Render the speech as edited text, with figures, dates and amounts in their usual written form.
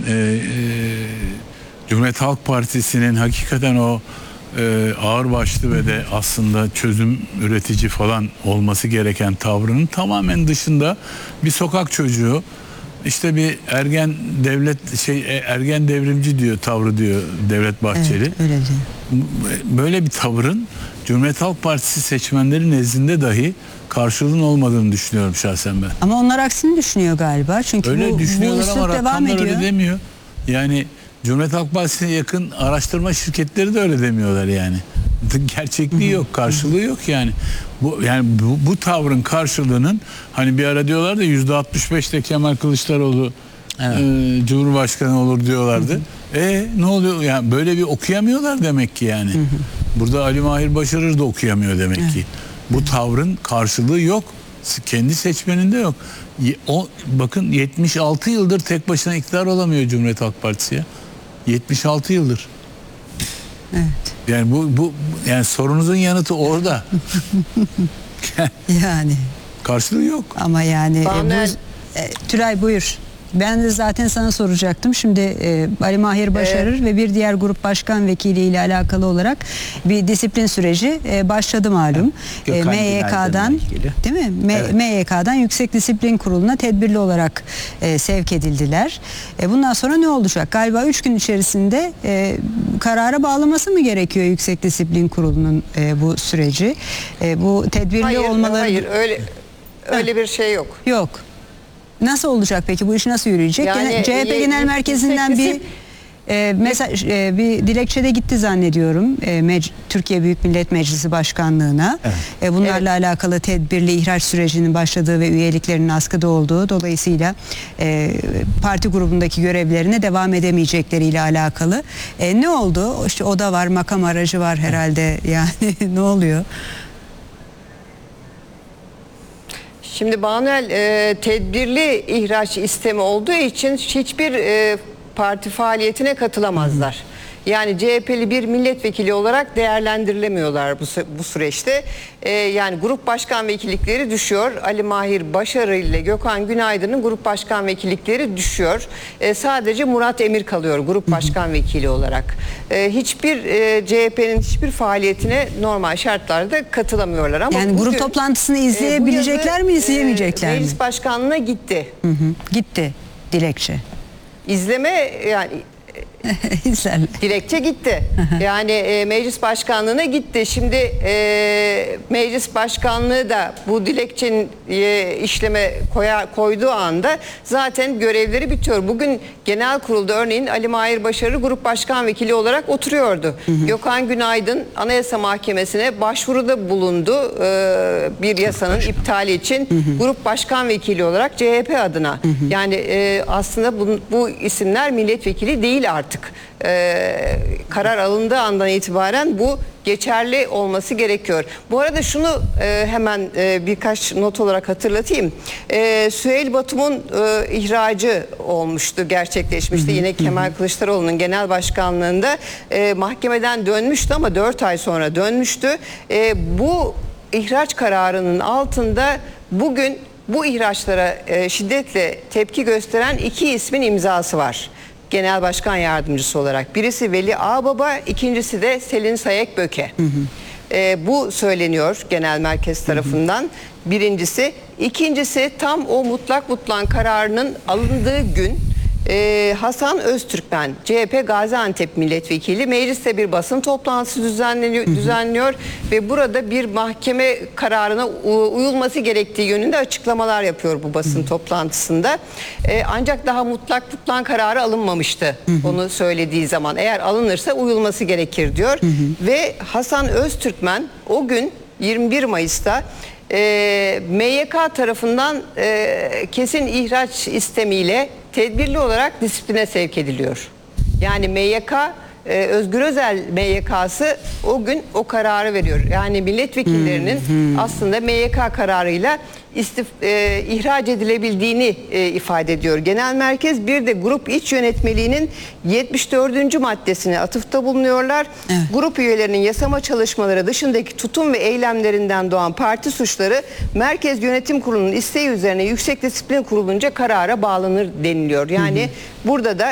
Cumhuriyet Halk Partisi'nin hakikaten o ağırbaşlı ve de aslında çözüm üretici falan olması gereken tavrının tamamen dışında bir sokak çocuğu, işte bir ergen ergen devrimci diyor, tavrı diyor Devlet Bahçeli. Evet, öyle diyor. Böyle bir tavırın Cumhuriyet Halk Partisi seçmenleri nezdinde dahi karşılığının olmadığını düşünüyorum şahsen ben. Ama onlar aksini düşünüyor galiba. Çünkü öyle düşünüyorlar ama devam rakamlar ediyor. öyle demiyor. Yani Cumhuriyet Halk Partisi'ne yakın araştırma şirketleri de öyle demiyorlar yani. Gerçekliği yok, karşılığı yok yani. Bu tavrın karşılığının, hani bir ara diyorlar da %65'te Kemal Kılıçdaroğlu Cumhurbaşkanı olur diyorlardı. Ne oluyor? Yani böyle bir okuyamıyorlar demek ki yani. Burada Ali Mahir Başarır da okuyamıyor demek ki. Bu tavrın karşılığı yok. Kendi seçmeninde yok. Bakın 76 yıldır tek başına iktidar olamıyor Cumhuriyet Halk Partisi ya. 76 yıldır. Evet. Yani bu yani sorunuzun yanıtı orada. Yani. Karşılığı yok. Ama yani Tülay buyur. Ben de zaten sana soracaktım. Şimdi Ali Mahir Başarır ve bir diğer grup başkan vekili ile alakalı olarak bir disiplin süreci başladı malum. MYK'dan, değil mi? Evet. MYK'dan Yüksek Disiplin Kurulu'na tedbirli olarak sevk edildiler. Bundan sonra ne olacak? Galiba 3 gün içerisinde karara bağlaması mı gerekiyor Yüksek Disiplin Kurulu'nun bu süreci? Bu tedbirli olmaları... Hayır, öyle bir şey yok. Yok. Nasıl olacak peki? Bu iş nasıl yürüyecek? Yani, CHP Genel Merkezi'nden bir mesaj, bir dilekçede gitti zannediyorum Türkiye Büyük Millet Meclisi Başkanlığı'na. Evet. Bunlarla alakalı tedbirli ihraç sürecinin başladığı ve üyeliklerinin askıda olduğu, dolayısıyla parti grubundaki görevlerine devam edemeyecekleriyle alakalı. Ne oldu? İşte o da var, makam aracı var herhalde. Yani ne oluyor? Şimdi Banuel, tedbirli ihraç istemi olduğu için hiçbir parti faaliyetine katılamazlar. Yani CHP'li bir milletvekili olarak değerlendirilemiyorlar bu süreçte. Yani grup başkan vekillikleri düşüyor. Ali Mahir Başarır ile Gökhan Günaydın'ın grup başkan vekillikleri düşüyor. Sadece Murat Emir kalıyor grup başkan vekili olarak. Hiçbir CHP'nin hiçbir faaliyetine normal şartlarda katılamıyorlar. Ama yani grup toplantısını izleyebilecekler mi, izleyemeyecekler mi? Meclis başkanlığına gitti. Gitti dilekçe. İzleme yani... Dilekçe gitti. Yani meclis başkanlığına gitti. Şimdi meclis başkanlığı da bu dilekçenin işleme koyduğu anda zaten görevleri bitiyor. Bugün genel kurulda örneğin Ali Mahir Başarır grup başkan vekili olarak oturuyordu. Gökhan Günaydın Anayasa Mahkemesi'ne başvuruda bulundu. Bir yasanın iptali için grup başkan vekili olarak CHP adına. Yani aslında bu isimler milletvekili değil artık. Karar alındığı andan itibaren bu geçerli olması gerekiyor. Bu arada şunu hemen birkaç not olarak hatırlatayım. Süheyl Batum'un ihracı olmuştu, gerçekleşmişti. Yine Kemal Kılıçdaroğlu'nun genel başkanlığında mahkemeden dönmüştü ama 4 ay sonra dönmüştü. Bu ihraç kararının altında bugün bu ihraçlara şiddetle tepki gösteren 2 ismin imzası var. Genel Başkan Yardımcısı olarak. Birisi Veli Ağbaba, ikincisi de Selin Sayek-Böke. Bu söyleniyor genel merkez tarafından. Birincisi. İkincisi, tam o mutlak kararının alındığı gün Hasan Öztürkmen, CHP Gaziantep milletvekili mecliste bir basın toplantısı düzenliyor ve burada bir mahkeme kararına uyulması gerektiği yönünde açıklamalar yapıyor bu basın toplantısında. Ancak daha mutlak kararı alınmamıştı onu söylediği zaman. Eğer alınırsa uyulması gerekir diyor. Ve Hasan Öztürkmen o gün 21 Mayıs'ta MYK tarafından kesin ihraç istemiyle tedbirli olarak disipline sevk ediliyor. Yani MYK, Özgür Özel MYK'sı o gün o kararı veriyor. Yani milletvekillerinin aslında MYK kararıyla ihraç edilebildiğini ifade ediyor. Genel merkez bir de grup iç yönetmeliğinin 74. maddesine atıfta bulunuyorlar. Evet. Grup üyelerinin yasama çalışmaları dışındaki tutum ve eylemlerinden doğan parti suçları Merkez Yönetim Kurulu'nun isteği üzerine Yüksek Disiplin Kurulu'nca karara bağlanır deniliyor. Yani burada da